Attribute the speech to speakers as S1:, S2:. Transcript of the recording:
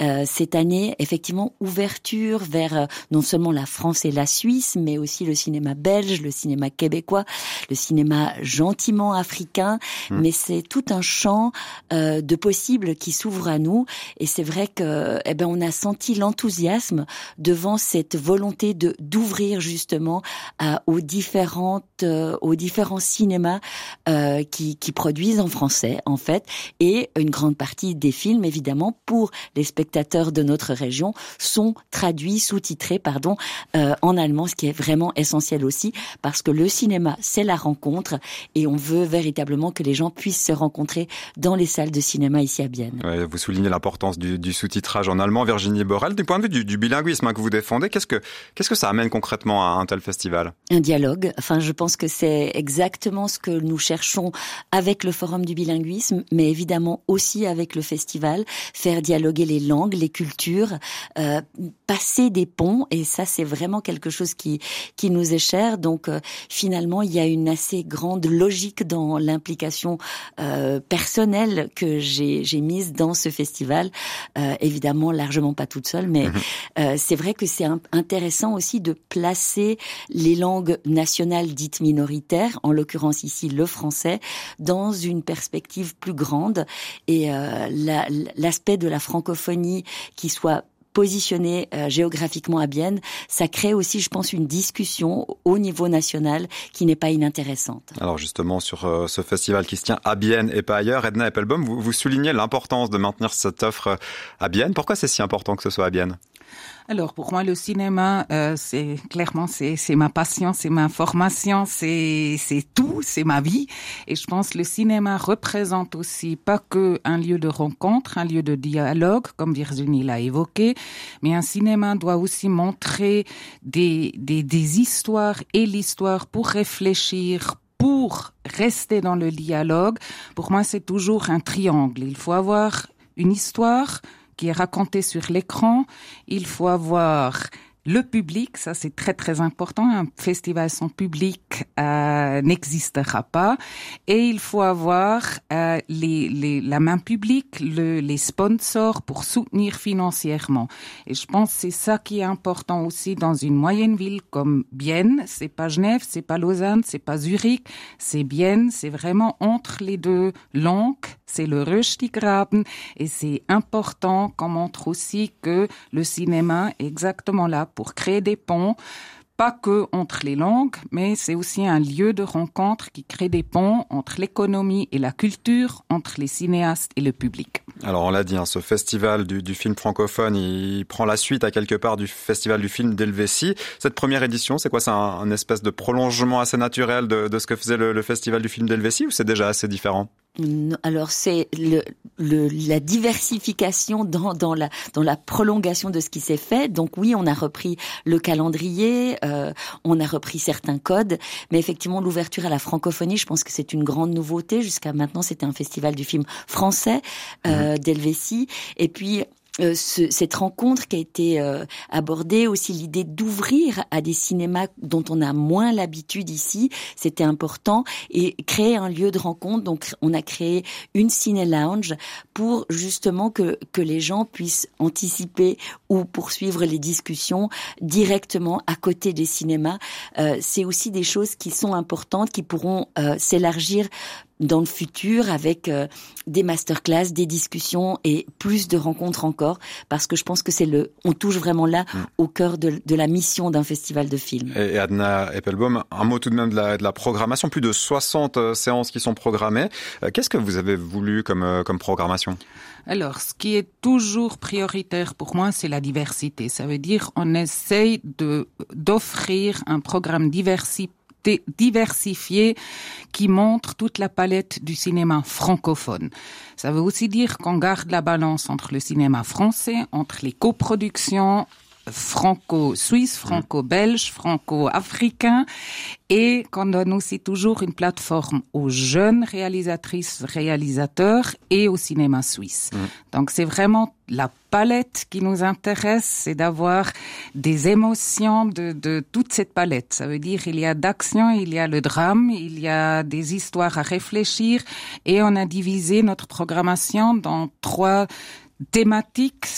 S1: cette année, effectivement, ouverture vers non seulement la France et la Suisse, mais aussi le cinéma belge, le cinéma québécois, le cinéma gentiment africain. Mais c'est tout un champ de possibles qui s'ouvre à nous. Et c'est vrai que, on a senti l'enthousiasme devant cette volonté d'ouvrir justement aux différents cinémas qui produisent en français, en fait, et une grande partie des films, évidemment, pour les spectateurs de notre région, sont traduits, sous-titrés, en allemand, ce qui est vraiment essentiel aussi, parce que le cinéma, c'est la rencontre, et on veut véritablement que les gens puissent se rencontrer dans les salles de cinéma ici à Bienne.
S2: Ouais, vous soulignez l'importance du sous-titrage en allemand, Virginie Borel. Du point de vue du bilinguisme que vous défendez, qu'est-ce que ça amène concrètement à un tel festival ?
S1: Un dialogue. Enfin, je pense que c'est exactement ce que nous cherchons avec le Forum du bilinguisme, mais évidemment aussi avec le festival, faire dialoguer les langues, les cultures, passer des ponts, et ça c'est vraiment quelque chose qui nous est cher. Donc finalement, il y a une assez grande logique dans l'implication personnelle que j'ai mise dans ce festival. Évidemment, largement pas toute seule, mais c'est vrai que c'est intéressant aussi de placer les langues nationales dites minoritaires, en l'occurrence ici le français, dans une perspective plus grande, et l'aspect de la francophonie qui soit positionné géographiquement à Bienne, ça crée aussi, je pense, une discussion au niveau national qui n'est pas inintéressante.
S2: Alors justement, sur ce festival qui se tient à Bienne et pas ailleurs, Edna Eppelbaum, vous soulignez l'importance de maintenir cette offre à Bienne. Pourquoi c'est si important que ce soit à Bienne ?
S3: Alors pour moi le cinéma c'est ma passion, c'est ma formation, c'est tout, c'est ma vie, et je pense que le cinéma représente aussi pas que un lieu de rencontre, un lieu de dialogue comme Virginie l'a évoqué, mais un cinéma doit aussi montrer des histoires et l'histoire pour réfléchir, pour rester dans le dialogue. Pour moi c'est toujours un triangle, il faut avoir une histoire qui est raconté sur l'écran, il faut avoir le public, ça c'est très très important, un festival sans public n'existera pas, et il faut avoir la main publique, les sponsors pour soutenir financièrement. Et je pense que c'est ça qui est important aussi dans une moyenne ville comme Bienne. C'est pas Genève, c'est pas Lausanne, c'est pas Zurich, c'est Bienne, c'est vraiment entre les deux langues, c'est le Röstigraben, et c'est important qu'on montre aussi que le cinéma est exactement là pour créer des ponts, pas que entre les langues, mais c'est aussi un lieu de rencontre qui crée des ponts entre l'économie et la culture, entre les cinéastes et le public.
S2: Alors on l'a dit, ce festival du film francophone, il prend la suite à quelque part du festival du film d'Helvétie. Cette première édition, c'est quoi ? C'est un espèce de prolongement assez naturel de ce que faisait le festival du film d'Helvétie, ou c'est déjà assez différent ?
S1: Alors c'est la diversification dans la prolongation de ce qui s'est fait. Donc oui, on a repris le calendrier, on a repris certains codes, mais effectivement l'ouverture à la francophonie, je pense que c'est une grande nouveauté. Jusqu'à maintenant, c'était un festival du film français d'Helvétie, et puis cette rencontre qui a été abordée, aussi l'idée d'ouvrir à des cinémas dont on a moins l'habitude ici, c'était important, et créer un lieu de rencontre. Donc on a créé une ciné-lounge pour justement que les gens puissent anticiper ou poursuivre les discussions directement à côté des cinémas. C'est aussi des choses qui sont importantes, qui pourront s'élargir dans le futur avec des masterclass, des discussions et plus de rencontres encore, parce que je pense que on touche vraiment là au cœur de la mission d'un festival de films.
S2: Et Edna Eppelbaum, un mot tout de même de la programmation, plus de 60 séances qui sont programmées. Qu'est-ce que vous avez voulu comme programmation ?
S3: Alors, ce qui est toujours prioritaire pour moi, c'est la diversité. Ça veut dire on essaye d'offrir un programme diversifié qui montre toute la palette du cinéma francophone. Ça veut aussi dire qu'on garde la balance entre le cinéma français, entre les coproductions franco-suisse, franco-belge, franco-africain, et qu'on donne aussi toujours une plateforme aux jeunes réalisatrices, réalisateurs et au cinéma suisse. Donc c'est vraiment la palette qui nous intéresse, c'est d'avoir des émotions de toute cette palette. Ça veut dire il y a d'action, il y a le drame, il y a des histoires à réfléchir, et on a divisé notre programmation dans 3 thématiques.